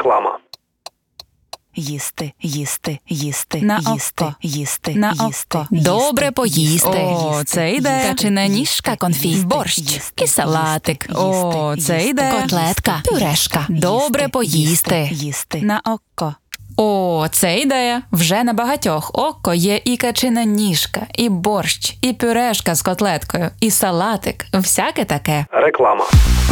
Реклама. Їсти, їсти, їсти, На їсти, око. їсти, На їсти, око. їсти, Добре поїсти. їсти, О, це йде. їсти, Качана ніжка, їсти, конфі, їсти, борщ їсти, і салатик. їсти, О, їсти, це їсти, йде. Котлетка, пюрешка. Добре їсти, поїсти. їсти. На око. О, це ідея. Вже на багатьох око є і качина ніжка, і борщ, і пюрешка з котлеткою, і салатик. Всяке таке. Реклама.